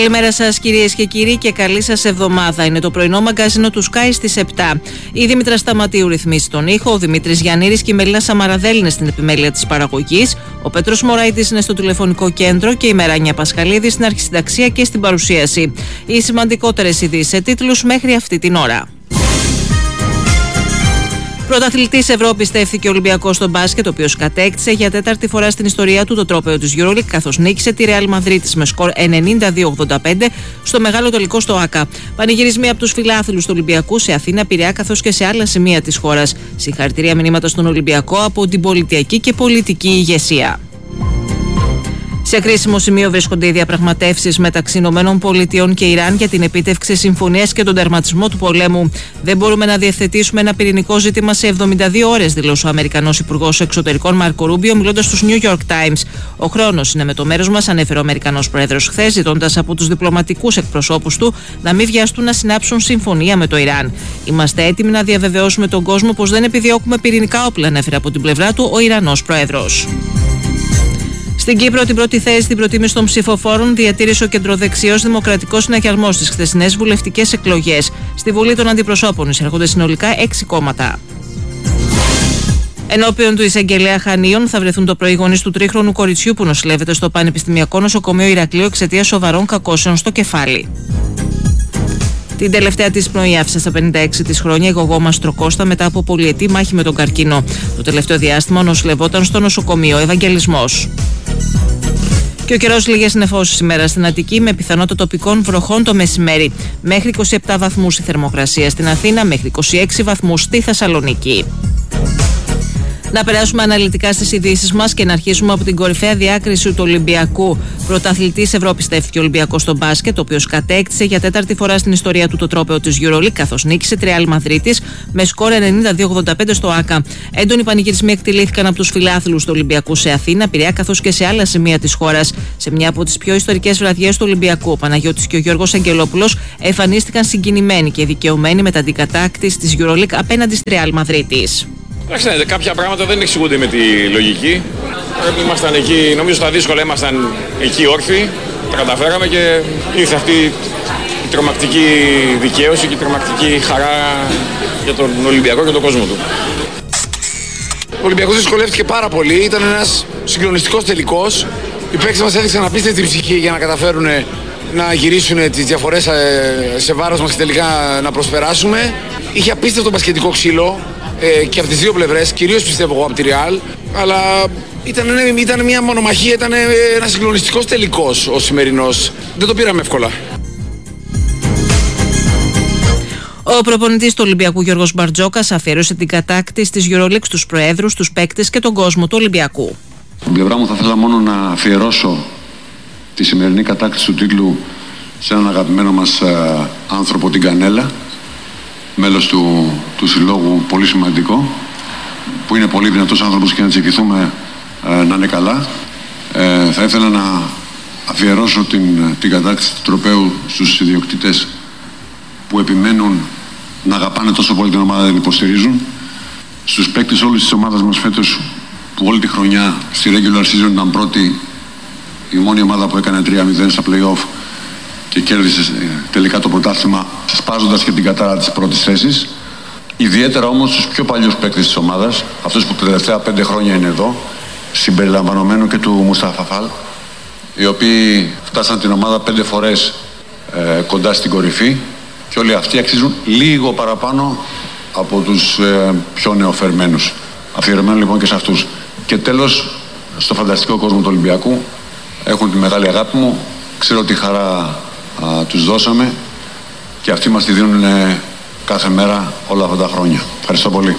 Καλημέρα σας κυρίες και κύριοι και καλή σας εβδομάδα. Είναι το πρωινό μαγκαζίνο του Sky στις 7. Η Δήμητρα Σταματίου ρυθμίσει τον ήχο, ο Δημήτρης Γιαννήρης και η Μελίνα Σαμαραδέλη είναι στην επιμέλεια της παραγωγής, ο Πέτρος Μωραΐτης είναι στο τηλεφωνικό κέντρο και η Μεράνια Πασχαλίδη στην αρχισυνταξία και στην παρουσίαση. Οι σημαντικότερες ειδήσεις σε τίτλους μέχρι αυτή την ώρα. Πρωταθλητής Ευρώπης στέφθηκε ο Ολυμπιακός στο μπάσκετ, ο οποίος κατέκτησε για τέταρτη φορά στην ιστορία του το τρόπαιο της EuroLeague, καθώς νίκησε τη Real Μαδρίτης με σκορ 92-85 στο μεγάλο τελικό στο ΆΚΑ. Πανηγυρισμοί από τους φιλάθλους του Ολυμπιακού σε Αθήνα, Πειραιά καθώς και σε άλλα σημεία της χώρας. Συγχαρητήρια μηνύματα στον Ολυμπιακό από την πολιτιακή και πολιτική ηγεσία. Σε κρίσιμο σημείο βρίσκονται οι διαπραγματεύσεις μεταξύ ΗΠΑ και Ιράν για την επίτευξη συμφωνίας και τον τερματισμό του πολέμου. Δεν μπορούμε να διευθετήσουμε ένα πυρηνικό ζήτημα σε 72 ώρες, δήλωσε ο Αμερικανός Υπουργός Εξωτερικών Μάρκο Ρούμπιο, μιλώντας στους New York Times. Ο χρόνος είναι με το μέρος μας, ανέφερε ο Αμερικανός Πρόεδρος χθες, ζητώντας από τους διπλωματικούς εκπροσώπους του να μην βιαστούν να συνάψουν συμφωνία με το Ιράν. Είμαστε έτοιμοι να διαβεβαιώσουμε τον κόσμο πως δεν επιδιώκουμε πυρηνικά όπλα, ανέφερε από την πλευρά του ο Ιρανός Πρόεδρος. Στην Κύπρο, την πρώτη θέση στην προτίμηση των ψηφοφόρων διατήρησε ο κεντροδεξιός Δημοκρατικός Συναγερμός στις χθεσινές βουλευτικές εκλογές. Στη Βουλή των Αντιπροσώπων εισέρχονται συνολικά 6 κόμματα. Ενώπιον του εισαγγελέα Χανίων θα βρεθούν το πρωί γονείς του τρίχρονου κοριτσιού που νοσηλεύεται στο Πανεπιστημιακό Νοσοκομείο Ηρακλείου εξαιτίας σοβαρών κακώσεων στο κεφάλι. Την τελευταία της πνοή άφησε στα 56 της χρόνια η γογό Μαστροκώστα μετά από πολυετή μάχη με τον καρκίνο. Το τελευταίο διάστημα νοσηλευόταν στο νοσοκομείο Ευαγγελισμός. Και ο καιρός λίγες νεφώσεις σήμερα στην Αττική με πιθανότητα τοπικών βροχών το μεσημέρι. Μέχρι 27 βαθμούς η θερμοκρασία στην Αθήνα, μέχρι 26 βαθμούς στη Θεσσαλονίκη. Να περάσουμε αναλυτικά στις ειδήσεις μας και να αρχίσουμε από την κορυφαία διάκριση του Ολυμπιακού. Πρωταθλητής Ευρώπης στέφθηκε ο Ολυμπιακός στο μπάσκετ, ο οποίος κατέκτησε για τέταρτη φορά στην ιστορία του το τρόπαιο της EuroLeague, καθώς νίκησε τη Real Μαδρίτης με σκορ 92-85 στο ΆΚΑ. Έντονοι πανηγυρισμοί εκτελήθηκαν από τους φιλάθλους του Ολυμπιακού σε Αθήνα, Πειραιά καθώς και σε άλλα σημεία της χώρας. Σε μια από τις πιο ιστορικές βραδιές του Ολυμπιακού, ο Παναγιώτης και ο Γιώργος Αγγελόπουλος εμφανίστηκαν συγκινημένοι και δικαιωμένοι μετά την κατάκτηση της EuroLeague απέναντι στη Real Μαδρίτης. Εντάξει, κάποια πράγματα δεν εξηγούνται με τη λογική. Ήμασταν εκεί, νομίζω στα δύσκολα ήμασταν εκεί όρθιοι, τα καταφέραμε και ήρθε αυτή η τρομακτική δικαίωση και η τρομακτική χαρά για τον Ολυμπιακό και τον κόσμο του. Ο Ολυμπιακός δυσκολεύτηκε πάρα πολύ, ήταν ένας συγκλονιστικός τελικός. Οι παίκτες μας έδειξαν απίστευτη ψυχή για να καταφέρουν να γυρίσουν τις διαφορές σε βάρος μας και τελικά να προσπεράσουμε. Είχε απίστευτο μπασκετικό ξύλο. Και από τις δύο πλευρές, κυρίως πιστεύω εγώ από τη Real, αλλά ήταν μια μονομαχία, ήταν ένας συγκλονιστικός τελικός ο σημερινός. Δεν το πήραμε εύκολα. Ο προπονητής του Ολυμπιακού Γιώργος Μπαρτζόκας αφιέρωσε την κατάκτηση της EuroLeague στους προέδρους, τους παίκτες και τον κόσμο του Ολυμπιακού. Από την πλευρά μου θα ήθελα μόνο να αφιερώσω τη σημερινή κατάκτηση του τίτλου σε έναν αγαπημένο μας άνθρωπο, την Κανέλα, μέλος του συλλόγου, πολύ σημαντικό, που είναι πολύ δυνατός άνθρωπος και να της ευχηθούμε να είναι καλά. Θα ήθελα να αφιερώσω την κατάκτηση του τροπαίου στους ιδιοκτήτες που επιμένουν να αγαπάνε τόσο πολύ την ομάδα, δεν υποστηρίζουν. Στους παίκτες όλης της ομάδας μας φέτος, που όλη τη χρονιά στη regular season ήταν πρώτη, η μόνη ομάδα που έκανε 3-0 στα play-off και κέρδισε τελικά το πρωτάθλημα, σπάζοντας και την κατάρα της πρώτης θέσης. Ιδιαίτερα όμως στους πιο παλιούς παίκτες της ομάδας, αυτούς που τα τελευταία 5 χρόνια είναι εδώ, συμπεριλαμβανομένου και του Μουστάφα Φαλ, οι οποίοι φτάσαν την ομάδα 5 φορές κοντά στην κορυφή και όλοι αυτοί αξίζουν λίγο παραπάνω από τους πιο νεοφερμένους. Αφιερωμένο λοιπόν και σε αυτούς. Και τέλος, στο φανταστικό κόσμο του Ολυμπιακού, έχουν τη μεγάλη αγάπη μου, ξέρω τι χαρά τους δώσαμε και αυτοί μας τη δίνουν κάθε μέρα όλα αυτά τα χρόνια. Ευχαριστώ πολύ.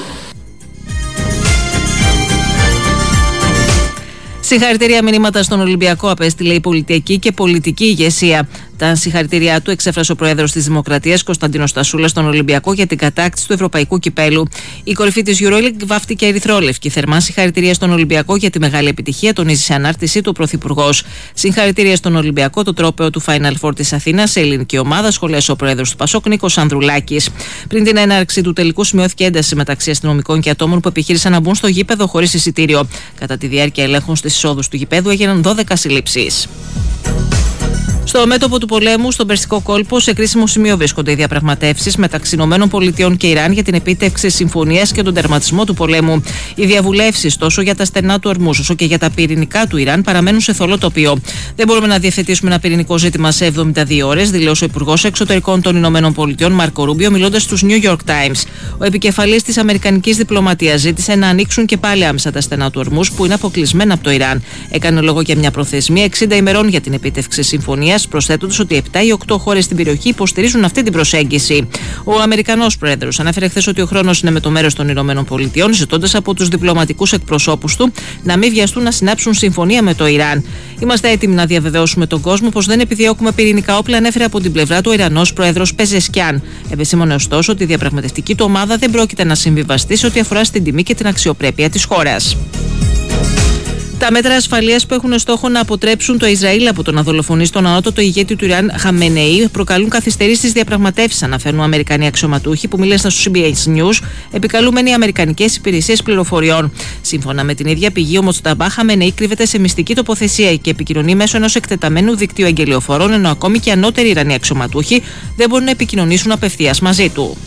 Συγχαρητήρια μηνύματα στον Ολυμπιακό απέστειλε η πολιτική και πολιτική ηγεσία. Τα συγχαρητήριά του εξέφρασε ο Πρόεδρος της Δημοκρατίας Κωνσταντίνος Στασούλας στον Ολυμπιακό για την κατάκτηση του Ευρωπαϊκού Κυπέλου. Η κορυφή της EuroLeague βάφτηκε ερυθρόλευκη. Θερμά συγχαρητήρια στον Ολυμπιακό για τη μεγάλη επιτυχία, τονίζει σε ανάρτησή του ο Πρωθυπουργός. Συγχαρητήρια στον Ολυμπιακό, το τρόπαιο του Final Four της Αθήνας σε ελληνική ομάδα, σχολίασε ο Πρόεδρος του Πασόκ Νίκος Ανδρουλάκης. Πριν την έναρξη του τελικού, σημειώθηκε ένταση μεταξύ αστυνομικών και ατόμων που επιχείρησαν να μπουν στο γήπεδο χωρίς εισιτήριο. Κατά τη διάρκεια ελέγχων στις εισόδους του γηπέδου έγιναν 12 συλλήψεις. Στο μέτωπο του πολέμου, στον Περσικό κόλπο, σε κρίσιμο σημείο βρίσκονται οι διαπραγματεύσεις μεταξύ ΗΠΑ και Ιράν για την επίτευξη συμφωνίας και τον τερματισμό του πολέμου. Οι διαβουλεύσεις τόσο για τα στενά του Ορμούζ όσο και για τα πυρηνικά του Ιράν παραμένουν σε θολό τοπίο. Δεν μπορούμε να διευθετήσουμε ένα πυρηνικό ζήτημα σε 72 ώρες, δηλώσε ο Υπουργός Εξωτερικών των ΗΠΑ Μάρκο Ρούμπιο, μιλώντας στους New York Times. Ο επικεφαλής της Αμερικανικής διπλωματίας ζήτησε να ανοίξουν και πάλι άμεσα τα στενά του Ορμούζ που είναι αποκλεισμένα από το Ιράν. Έκανε λόγο για μια προθεσμία 60 ημερών για την επίτευξη συμφωνίας, προσθέτοντας ότι 7 ή 8 χώρες στην περιοχή υποστηρίζουν αυτή την προσέγγιση. Ο Αμερικανός πρόεδρος ανέφερε χθες ότι ο χρόνος είναι με το μέρος των ΗΠΑ, ζητώντας από τους διπλωματικούς εκπροσώπους του να μην βιαστούν να συνάψουν συμφωνία με το Ιράν. Είμαστε έτοιμοι να διαβεβαιώσουμε τον κόσμο πως δεν επιδιώκουμε πυρηνικά όπλα, ανέφερε από την πλευρά του ο Ιρανός πρόεδρος Πεζεσκιάν. Επεσήμωνε ωστόσο ότι η διαπραγματευτική του ομάδα δεν πρόκειται να συμβιβαστεί σε ό,τι αφορά στην τιμή και την αξιοπρέπεια της χώρας. Τα μέτρα ασφαλείας που έχουν στόχο να αποτρέψουν το Ισραήλ από το να δολοφονήσει τον ανώτατο ηγέτη του Ιράν, Χαμενεή, προκαλούν καθυστερήσεις στις διαπραγματεύσεις, αναφέρουν Αμερικανοί αξιωματούχοι που μίλησαν στο CBS News, επικαλούμενοι Αμερικανικές υπηρεσίες πληροφοριών. Σύμφωνα με την ίδια πηγή, ο Μοτσταμπά Χαμενεή κρύβεται σε μυστική τοποθεσία και επικοινωνεί μέσω ενός εκτεταμένου δικτύου αγγελιοφορών, ενώ ακόμη και ανώτεροι Ιρανοί αξιωματούχοι δεν μπορούν να επικοινωνήσουν απευθείας μαζί του.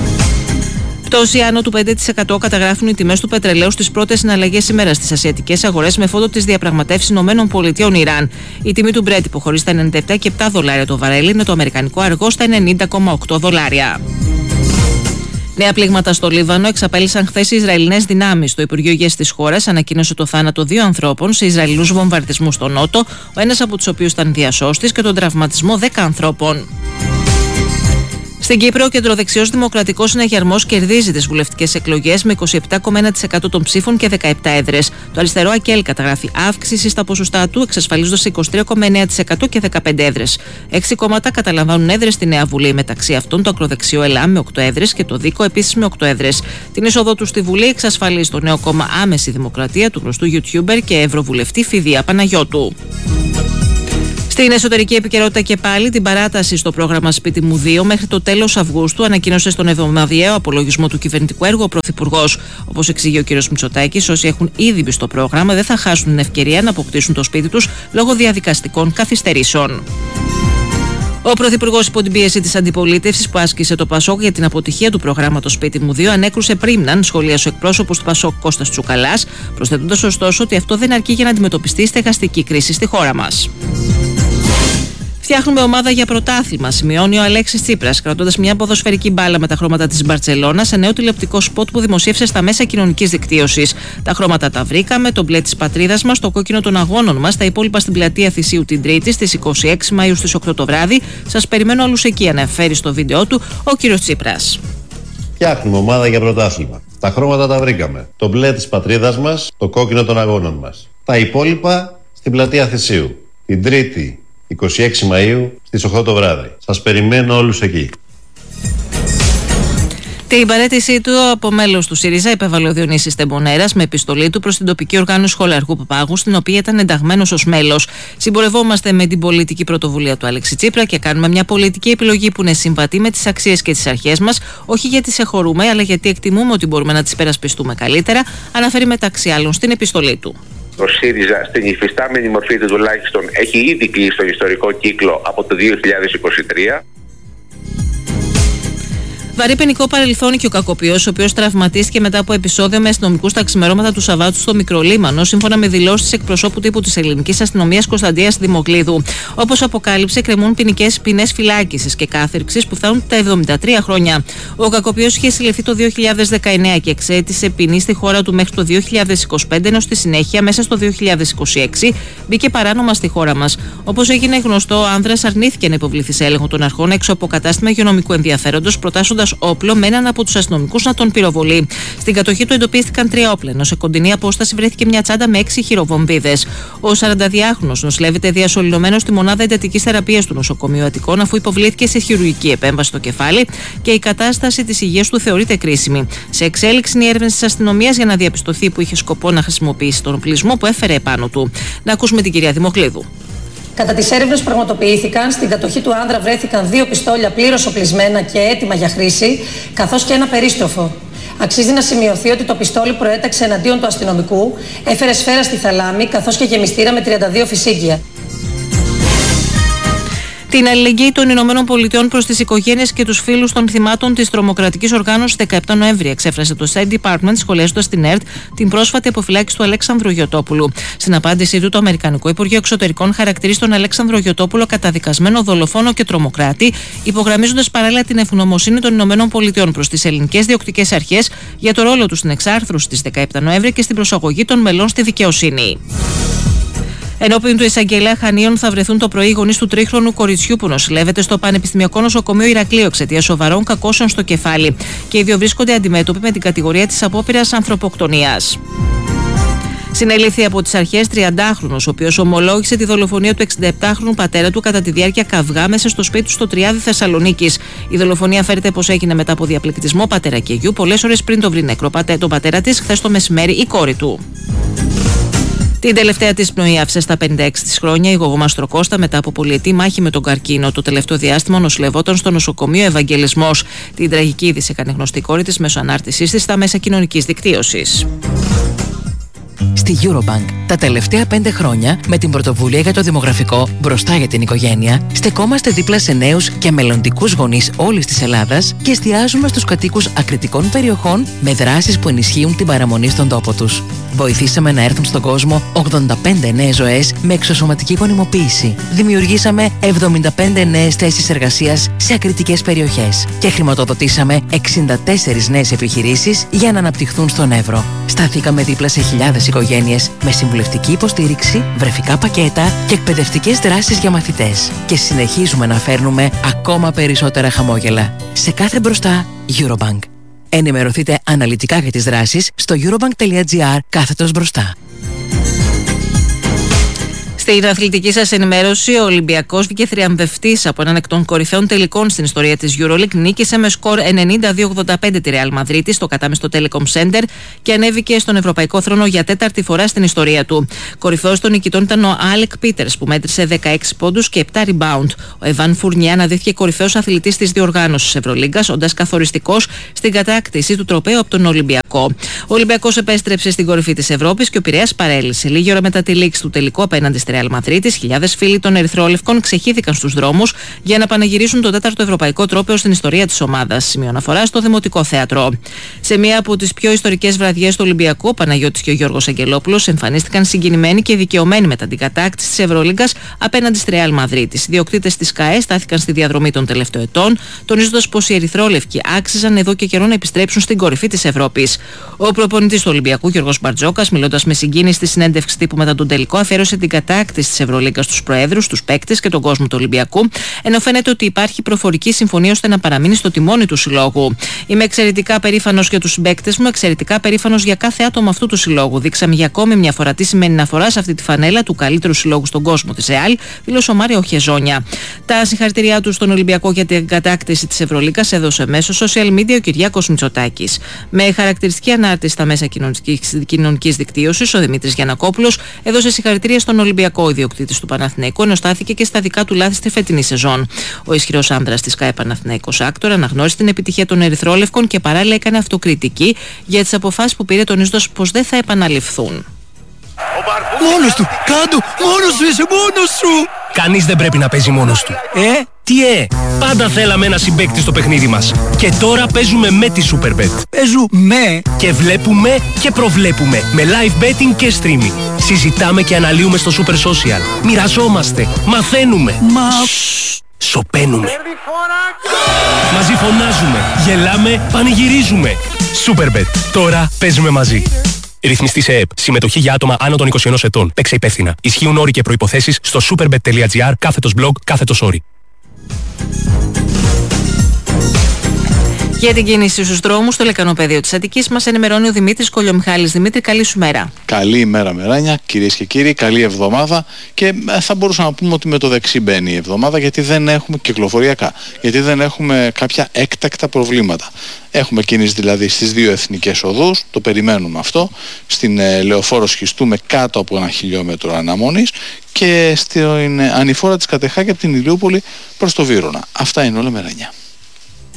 Πτώση άνω του 5% καταγράφουν οι τιμές του πετρελαίου στις πρώτες συναλλαγές σήμερα στις ασιατικές αγορές με φόντο τις διαπραγματεύσεις ΗΠΑ-Ιράν. Η τιμή του Brent υποχωρεί στα $97,7 το βαρέλι, είναι το αμερικανικό αργό στα $90,8. Νέα πλήγματα στο Λίβανο εξαπέλυσαν χθες οι Ισραηλινές δυνάμεις. Το Υπουργείο Υγείας της χώρας ανακοίνωσε το θάνατο 2 ανθρώπων σε Ισραηλινούς βομβαρδισμούς στο Νότο, ο ένας από τους οποίους ήταν διασώστης, και τον τραυματισμό 10 ανθρώπων. Στην Κύπρο, ο κεντροδεξιός Δημοκρατικός Συναγερμός κερδίζει τις βουλευτικές εκλογές με 27,1% των ψήφων και 17 έδρες. Το αριστερό ΑΚΕΛ καταγράφει αύξηση στα ποσοστά του, εξασφαλίζοντας 23,9% και 15 έδρες. 6 κόμματα καταλαμβάνουν έδρες στη Νέα Βουλή, μεταξύ αυτών το ακροδεξιό ΕΛΑΜ με 8 έδρες και το ΔΙΚΟ επίσης με 8 έδρες. Την είσοδό του στη Βουλή εξασφαλίζει το νέο κόμμα Άμεση Δημοκρατία του γνωστού YouTuber και Ευρωβουλευτή Φιδία Παναγιώτου. Στην εσωτερική επικαιρότητα και πάλι, την παράταση στο πρόγραμμα Σπίτι μου 2 μέχρι το τέλος Αυγούστου ανακοίνωσε στον εβδομαδιαίο απολογισμό του κυβερνητικού έργου ο Πρωθυπουργός. Όπως εξηγεί ο κ. Μητσοτάκης, όσοι έχουν ήδη μπει στο πρόγραμμα δεν θα χάσουν την ευκαιρία να αποκτήσουν το σπίτι τους λόγω διαδικαστικών καθυστερήσεων. Ο Πρωθυπουργός, υπό την πίεση της αντιπολίτευσης που άσκησε το ΠΑΣΟΚ για την αποτυχία του προγράμματος Σπίτι μου 2, ανέκρουσε πρίμναν, σχολίασε ο εκπρόσωπος του ΠΑΣΟΚ Κώστας Τσουκαλάς, προσθέτοντας ωστόσο ότι αυτό δεν αρκεί για να αντιμετωπιστεί η στεγαστική κρίση στη χώρα μας. Φτιάχνουμε ομάδα για πρωτάθλημα, σημειώνει ο Αλέξης Τσίπρας, κρατώντας μια ποδοσφαιρική μπάλα με τα χρώματα της Μπαρτσελώνας σε νέο τηλεοπτικό σποτ που δημοσίευσε στα μέσα κοινωνικής δικτύωσης. Τα χρώματα τα βρήκαμε, το μπλε της πατρίδας μας, το κόκκινο των αγώνων μας, τα υπόλοιπα στην πλατεία Θησίου την Τρίτη στις 26 Μαΐου στις 8 το βράδυ. Σας περιμένω όλους εκεί, αναφέρει στο βίντεο του ο κύριος Τσίπρας. Φτιάχνουμε ομάδα για πρωτάθλημα. Τα χρώματα τα βρήκαμε. Το μπλε της πατρίδας μας, το κόκκινο των αγώνων μας. Τα υπόλοιπα στην πλατεία Θησίου την Τρίτη 26 Μαΐου στις 8 το βράδυ. Σας περιμένω όλους εκεί. Την παραίτησή του από μέλος του ΣΥΡΙΖΑ επέβαλε ο Διονύσης Τεμπονέρας με επιστολή του προς την τοπική οργάνωση Σχολαργού Παπάγου, στην οποία ήταν ενταγμένος ως μέλος. Συμπορευόμαστε με την πολιτική πρωτοβουλία του Αλέξη Τσίπρα και κάνουμε μια πολιτική επιλογή που είναι συμβατή με τις αξίες και τις αρχές μας, όχι γιατί τις εχωρούμε, αλλά γιατί εκτιμούμε ότι μπορούμε να τις υπερασπιστούμε καλύτερα, αναφέρει μεταξύ άλλων στην επιστολή του. Ο ΣΥΡΙΖΑ στην υφιστάμενη μορφή του τουλάχιστον έχει ήδη κλείσει τον ιστορικό κύκλο από το 2023. Βαρύ ποινικό παρελθόν και ο κακοποιός, ο οποίος τραυματίστηκε μετά από επεισόδιο με αστυνομικούς τα ξημερώματα του Σαββάτου στο Μικρολίμανο, σύμφωνα με δηλώσεις εκπροσώπου τύπου της Ελληνικής Αστυνομίας Κωνσταντίας Δημοκλίδου. Όπως αποκάλυψε, κρεμούν ποινές φυλάκισης και κάθερξης που φτάνουν τα 73 χρόνια. Ο κακοποιός είχε συλληφθεί το 2019 και εξέτησε ποινή στη χώρα του μέχρι το 2025, ενώ στη συνέχεια, μέσα στο 2026, μπήκε παράνομα στη χώρα μας. Όπως έγινε γνωστό, ο άνδρας αρνήθηκε να υποβληθεί σε έλεγχο των αρχών έξω από κατάστημα υγειονομικού ενδιαφέροντος, προτάσσοντας όπλο με έναν από τους αστυνομικούς να τον πυροβολεί. Στην κατοχή του εντοπίστηκαν 3 όπλα, ενώ σε κοντινή απόσταση βρέθηκε μια τσάντα με 6 χειροβομβίδες. Ο 42χρονος νοσηλεύεται διασωληνωμένος στη μονάδα εντατικής θεραπείας του νοσοκομείου Αττικών, αφού υποβλήθηκε σε χειρουργική επέμβαση στο κεφάλι και η κατάσταση της υγείας του θεωρείται κρίσιμη. Σε εξέλιξη είναι η έρευνα της αστυνομίας για να διαπιστωθεί που είχε σκοπό να χρησιμοποιήσει τον οπλισμό που έφερε επάνω του. Να ακούσουμε την κυρία Δημοκλίδου. Κατά τις έρευνες που πραγματοποιήθηκαν, στην κατοχή του άνδρα βρέθηκαν 2 πιστόλια πλήρως οπλισμένα και έτοιμα για χρήση, καθώς και ένα περίστροφο. Αξίζει να σημειωθεί ότι το πιστόλι προέταξε εναντίον του αστυνομικού, έφερε σφαίρα στη θαλάμη, καθώς και γεμιστήρα με 32 φυσίγγια. Την αλληλεγγύη των Ηνωμένων Πολιτειών προς τις οικογένειες και τους φίλους των θυμάτων της τρομοκρατικής οργάνωσης 17 Νοέμβρη εξέφρασε το State Department σχολιάζοντας στην ΕΡΤ την πρόσφατη αποφυλάκηση του Αλέξανδρου Γιωτόπουλου. Στην απάντησή του, το Αμερικανικό Υπουργείο Εξωτερικών χαρακτηρίζει τον Αλέξανδρο Γιωτόπουλο καταδικασμένο δολοφόνο και τρομοκράτη, υπογραμμίζοντας παράλληλα την ευγνωμοσύνη των Ηνωμένων Πολιτειών προς τις ελληνικές διοκτικές αρχές για το ρόλο τους στην εξάρθρωση της 17 Νοέμβρη και στην προσαγωγή των μελών στη δικαιοσύνη. Ενώπιον του εισαγγελέα Χανίων θα βρεθούν το πρωί οι γονείς του τρίχρονου κοριτσιού που νοσηλεύεται στο Πανεπιστημιακό Νοσοκομείο Ηρακλείου εξαιτίας σοβαρών κακώσεων στο κεφάλι. Και οι δύο βρίσκονται αντιμέτωποι με την κατηγορία της απόπειρας ανθρωποκτονίας. Συνελήφθη από τις αρχές 30χρονος, ο οποίος ομολόγησε τη δολοφονία του 67χρονου πατέρα του κατά τη διάρκεια καυγά μέσα στο σπίτι του στο Τριάδι Θεσσαλονίκης. Η δολοφονία φέρεται πως έγινε μετά από διαπληκτισμό πατέρα και γιου, πολλές ώρες πριν το βρει νεκρό τον πατέρα της χθες το μεσημέρι η κόρη του. Την τελευταία της πνοή άφησε στα 56 της χρόνια η Γογό Μαστροκώστα μετά από πολυετή μάχη με τον καρκίνο. Το τελευταίο διάστημα νοσηλευόταν στο νοσοκομείο Ευαγγελισμός. Την τραγική είδηση έκανε γνωστή η κόρη της μέσω ανάρτησής της στα μέσα κοινωνικής δικτύωσης. Στη Eurobank, τα τελευταία 5 χρόνια, με την πρωτοβουλία για το δημογραφικό μπροστά για την οικογένεια, στεκόμαστε δίπλα σε νέους και μελλοντικούς γονείς όλης της Ελλάδας και εστιάζουμε στους κατοίκους ακριτικών περιοχών με δράσεις που ενισχύουν την παραμονή στον τόπο τους. Βοηθήσαμε να έρθουν στον κόσμο 85 νέες ζωές με εξωσωματική γονιμοποίηση. Δημιουργήσαμε 75 νέες θέσεις εργασίας σε ακριτικές περιοχές και χρηματοδοτήσαμε 64 νέες επιχειρήσεις για να αναπτυχθούν στον Εύρο. Σταθήκαμε δίπλα σε χιλιάδες οικογένειες με συμβουλευτική υποστήριξη, βρεφικά πακέτα και εκπαιδευτικές δράσεις για μαθητές. Και συνεχίζουμε να φέρνουμε ακόμα περισσότερα χαμόγελα. Σε κάθε μπροστά, Eurobank. Ενημερωθείτε αναλυτικά για τις δράσεις στο eurobank.gr/μπροστά. Στην αθλητική σας ενημέρωση, ο Ολυμπιακός βγήκε θριαμβευτής από έναν εκ των κορυφαίων τελικών στην ιστορία της EuroLeague. Νίκησε με σκορ 92-85 τη Real Madrid στο κατάμεστο Telecom Center και ανέβηκε στον ευρωπαϊκό θρόνο για τέταρτη φορά στην ιστορία του. Κορυφαίος των νικητών ήταν ο Άλεκ Πίτερς που μέτρησε 16 πόντους και 7 rebound. Ο Εβάν Φουρνιέ αναδείχθηκε κορυφαίος αθλητής της διοργάνωσης Ευρωλίγκας, όντας καθοριστικός στην κατάκτηση του τροπαίου από τον Ολυμπιακό. Ο Ολυμπιακός επέστρεψε στην κορυφή της Ευρώπης και ο Πειραιάς παρέλυσε. Λίγη ώρα μετά τη λήξη του τελικού απέναντι στη Real Madrid, χιλιάδες φίλοι των Ερυθρόλευκων ξεχύθηκαν στους δρόμους για να πανηγυρίσουν το τέταρτο ευρωπαϊκό τρόπαιο στην ιστορία της ομάδας. Σημείο αναφορά στο Δημοτικό Θέατρο. Σε μία από τις πιο ιστορικές βραδιές του Ολυμπιακού, ο Παναγιώτης και ο Γιώργος Αγγελόπουλος εμφανίστηκαν συγκινημένοι και δικαιωμένοι μετά την κατάκτηση της Ευρωλίγκας απέναντι στη Real Madrid. Οι ιδιοκτήτες της ΚΑΕ στάθηκαν στη διαδρομή των τελευταίων ετών, τονίζοντας πως οι Ερυθρόλευκοι άξιζαν εδώ και καιρό να επιστρέψουν στην κορυφή της Ευρώπης. Ο προπονητής του Ολυμπιακού, Γιώργος Μπαρτζόκας, μιλώντας με συγκίνηση στη συνέντευξη τύπου μετά τον τελικό, αφιέρωσε την κατάκτηση της Ευρωλίγκας στους προέδρους, τους παίκτες και τον κόσμο του Ολυμπιακού, ενώ φαίνεται ότι υπάρχει προφορική συμφωνία ώστε να παραμείνει στο τιμόνι του συλλόγου. Είμαι εξαιρετικά περήφανος για τους παίκτες μου, εξαιρετικά περήφανος για κάθε άτομο αυτού του συλλόγου. Δείξαμε για ακόμη μια φορά τι σημαίνει να φοράς αυτή τη φανέλα του καλύτερου συλλόγου στον κόσμο της ΕΑΛ, δήλωσε ο Μάριο Χεζόνια. Τα συγχαρητήριά του στον Ολυμπιακό για την κατάκτηση της Ευρωλίγκας έδωσε μέσω social media ο Κυριάκος Μητσοτάκης. Με χαρακτηριστική ανάρτηση στα μέσα κοινωνικής δικτύωσης, ο Δημήτρης Γιαννακόπουλος έδωσε συγχαρητήρια στον Ολυμπιακό, ιδιοκτήτης του Παναθηναϊκού, ενώ στάθηκε και στα δικά του λάθη στη φετινή σεζόν. Ο ισχυρός άνδρας της ΚΑΕ Παναθηναϊκός Άκτορ αναγνώρισε την επιτυχία των Ερυθρόλευκων και παράλληλα έκανε αυτοκριτική για τις αποφάσεις που πήρε, τονίζοντας πως δεν θα επαναληφθούν. Μόνος του! Κάντο! Μόνος σου! Είσαι μόνος σου! Κανείς δεν πρέπει να παίζει μόνος του. Τι πάντα θέλαμε ένα συμπαίκτη στο παιχνίδι μας. Και τώρα παίζουμε με τη Superbet. Παίζουμε και βλέπουμε και προβλέπουμε με live betting και streaming. Συζητάμε και αναλύουμε στο Super Social. Μοιραζόμαστε, μαθαίνουμε. Σωπαίνουμε. Μαζί φωνάζουμε, γελάμε, πανηγυρίζουμε. Superbet. Τώρα παίζουμε μαζί. Ρυθμιστή σε ΕΕΠ. Συμμετοχή για άτομα άνω των 21 ετών. Παίξε υπεύθυνα. Ισχύουν όροι και προϋποθέσεις στο superbet.gr/blog/όροι. Για την κίνηση στους δρόμους στο λεκανοπεδίο της Αττικής μας ενημερώνει ο Δημήτρης Κολιομιχάλης. Δημήτρη, καλή σου μέρα. Καλή ημέρα Μεράνια, κυρίες και κύριοι, καλή εβδομάδα και θα μπορούσαμε να πούμε ότι με το δεξί μπαίνει η εβδομάδα γιατί δεν έχουμε κυκλοφοριακά, γιατί δεν έχουμε κάποια έκτακτα προβλήματα. Έχουμε κίνηση δηλαδή στις δύο εθνικές οδούς, το περιμένουμε αυτό, στην Λεωφόρο Σχιστού με κάτω από 1 χιλιόμετρο αναμονής και στην ανηφόρα της Κατεχάκη από την Ηλιούπολη προς το Βύρωνα. Αυτά είναι όλα Μεράνια.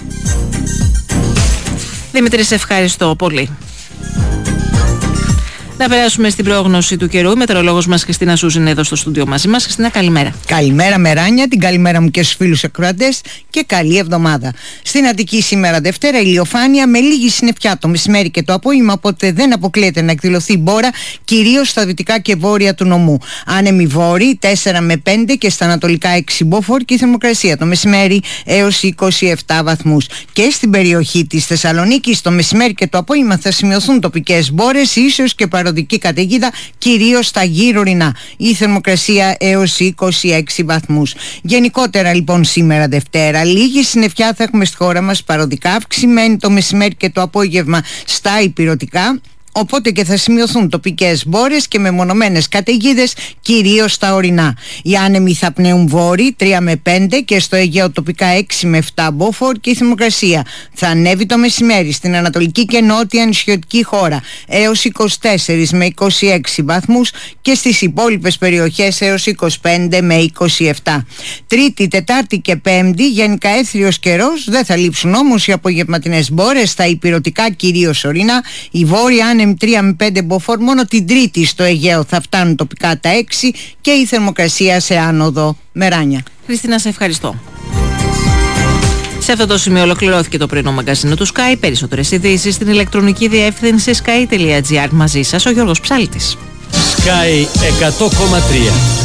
Δημήτρη, σε ευχαριστώ πολύ. Να περάσουμε στην πρόγνωση του καιρού. Η μετεωρολόγος μας Χριστίνα Σούζη είναι εδώ στο στούντιο μαζί μας. Χριστίνα, καλημέρα. Καλημέρα, Μεράνια. Την καλημέρα μου και στους φίλους ακροατές και καλή εβδομάδα. Στην Αττική σήμερα Δευτέρα ηλιοφάνεια με λίγη συννεφιά το μεσημέρι και το απόγευμα, οπότε δεν αποκλείεται να εκδηλωθεί μπόρα, κυρίως στα δυτικά και βόρεια του νομού. Άνεμοι βόρειοι 4 με 5 και στα ανατολικά 6 μποφόρ και η θερμοκρασία το μεσημέρι έως 27 βαθμούς. Και στην περιοχή της Θεσσαλονίκης το μεσημέρι και το απόγευμα θα σημειωθούν τοπικές μπόρες, ίσως και παροδική καταιγίδα, κυρίως στα γύρω ορεινά. Η θερμοκρασία έως 26 βαθμούς. Γενικότερα λοιπόν σήμερα Δευτέρα λίγη συννεφιά θα έχουμε στη χώρα μας, παροδικά αυξημένη το μεσημέρι και το απόγευμα στα ηπειρωτικά. Οπότε και θα σημειωθούν τοπικές μπόρες και μεμονωμένες καταιγίδες, κυρίως στα ορεινά. Οι άνεμοι θα πνέουν βόρειοι 3 με 5 και στο Αιγαίο τοπικά 6 με 7 μποφόρ και η θερμοκρασία θα ανέβει το μεσημέρι στην ανατολική και νότια νησιωτική χώρα έως 24 με 26 βαθμούς και στις υπόλοιπες περιοχές έως 25 με 27. Τρίτη, Τετάρτη και Πέμπτη γενικά έθριος καιρός, δεν θα λείψουν όμως οι απογευματινές μπόρες στα ηπειρωτικά, κυρίως ορεινά. Οι βόρειοι άνεμοι 3 με 5 μποφόρ, μόνο την Τρίτη στο Αιγαίο θα φτάνουν τοπικά τα 6 και η θερμοκρασία σε άνοδο. Μεράνια. Χριστίνα, σε ευχαριστώ. Σε αυτό το σημείο ολοκληρώθηκε το πρωινό μαγκαζίνο του Sky. Περισσότερες ειδήσεις στην ηλεκτρονική διεύθυνση sky.gr. Μαζί σας ο Γιώργος Ψάλτης. Sky 100,3.